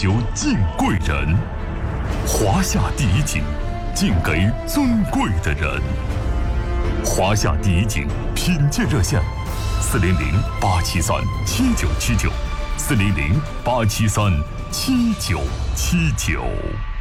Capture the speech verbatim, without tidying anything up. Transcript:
酒敬贵人，华夏第一景，敬给尊贵的人。华夏第一景品鉴热线：四零零八七三七九七九，四零零八七三七九七九。